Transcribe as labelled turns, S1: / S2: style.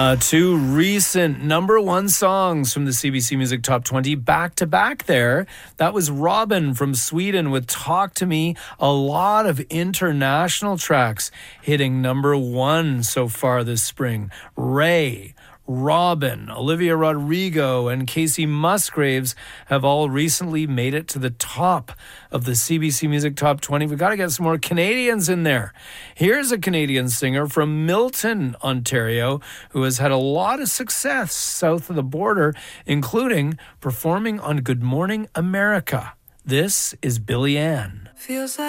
S1: Two recent number one songs from the CBC Music Top 20 back to back there. That was Robin from Sweden with Talk to Me. A lot of international tracks hitting number one so far this spring. Ray, Robin, Olivia Rodrigo, and Casey Musgraves have all recently made it to the top of the CBC Music Top 20. We've got to get some more Canadians in there. Here's a Canadian singer from Milton, Ontario, who has had a lot of success south of the border, including performing on Good Morning America. This is Billy Ann.
S2: Feels like